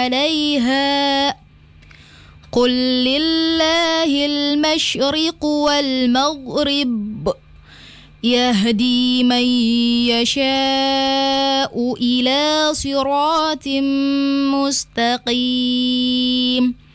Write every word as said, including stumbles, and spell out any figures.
عليها قل لله المشرق والمغرب يهدي من يشاء إلى صراط مستقيم